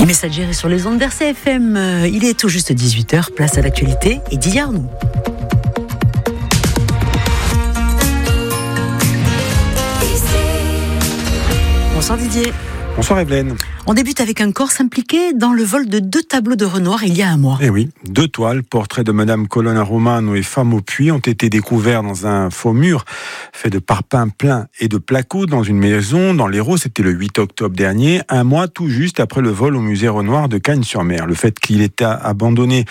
Messager sur les ondes d'RCFM. Il est tout juste 18h, place à l'actualité et Didier Arnaud. Bonsoir Didier. Bonsoir Evelyne. On débute avec un Corse impliqué dans le vol de 2 tableaux de Renoir il y a un mois. Eh oui, 2 toiles, portraits de Madame Colonna Romano et Femme au puits, ont été découverts dans un faux mur fait de parpaings pleins et de placots dans une maison dans l'Hérault. C'était le 8 octobre dernier, un mois tout juste après le vol au musée Renoir de Cagnes-sur-Mer. Le fait qu'il ait été abandonné,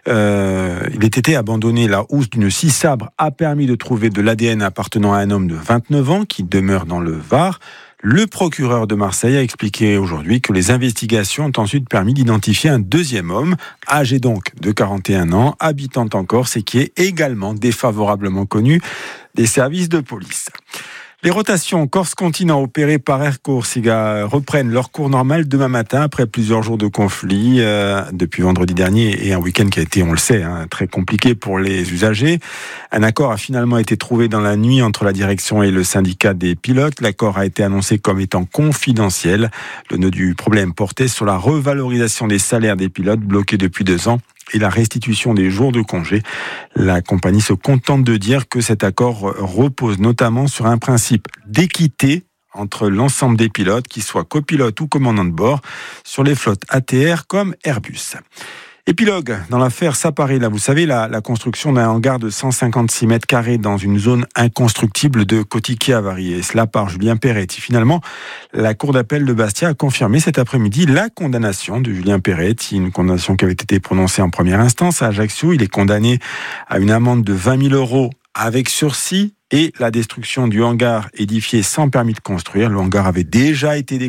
la housse d'une scie sabre a permis de trouver de l'ADN appartenant à un homme de 29 ans qui demeure dans le Var. Le procureur de Marseille a expliqué aujourd'hui que les investigations ont ensuite permis d'identifier un deuxième homme, âgé donc de 41 ans, habitant en Corse et qui est également défavorablement connu des services de police. Les rotations Corse-Continent opérées par Air Corsica reprennent leur cours normal demain matin après plusieurs jours de conflit depuis vendredi dernier et un week-end qui a été, on le sait, très compliqué pour les usagers. Un accord a finalement été trouvé dans la nuit entre la direction et le syndicat des pilotes. L'accord a été annoncé comme étant confidentiel. Le nœud du problème portait sur la revalorisation des salaires des pilotes bloqués depuis 2 ans et la restitution des jours de congé. La compagnie se contente de dire que cet accord repose notamment sur un principe d'équité entre l'ensemble des pilotes, qu'ils soient copilotes ou commandants de bord, sur les flottes ATR comme Airbus. Épilogue dans l'affaire Sapari, là, vous savez, la construction d'un hangar de 156 mètres carrés dans une zone inconstructible de Kotikiavari, et cela par Julien Peretti. Finalement, la Cour d'appel de Bastia a confirmé cet après-midi la condamnation de Julien Peretti, une condamnation qui avait été prononcée en première instance à Ajaccio. Il est condamné à une amende de 20 000 € avec sursis et la destruction du hangar édifié sans permis de construire. Le hangar avait déjà été